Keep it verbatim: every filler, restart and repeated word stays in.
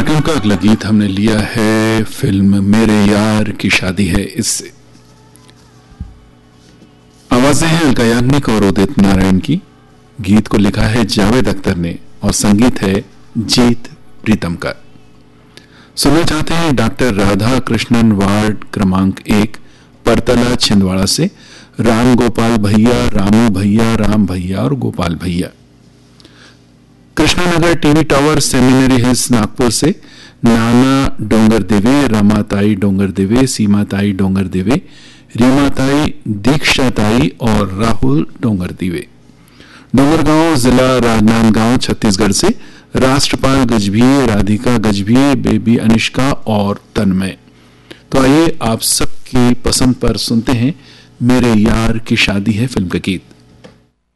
कार्यक्रम का अगला गीत हमने लिया है फिल्म मेरे यार की शादी है इससे। आवाजें हैं अलका याग्निक और उदित नारायण की। गीत को लिखा है जावेद अख्तर ने और संगीत है जीत प्रीतम का। सुनना चाहते हैं डॉक्टर राधा कृष्णन, वार्ड क्रमांक एक, परतला छिंदवाड़ा से राम गोपाल भैया, रामू भैया, राम भैया और गोपाल भैया। Krishnanagar TV tower, seminary hills, Nagpur से नाना डोंगर देवे, रमाताई डोंगर देवे, सीमाताई डोंगर देवे, रीमाताई, दीक्षाताई और राहुल डोंगर देवे। डोंगरगांव जिला राजनांदगांव छत्तीसगढ़ से राष्ट्रपाल गजभिये, राधिका गजभिये, बेबी अनिष्का और तन्मय। तो आइए आप सबकी पसंद पर सुनते हैं मेरे यार की शादी है फिल्म का गीत।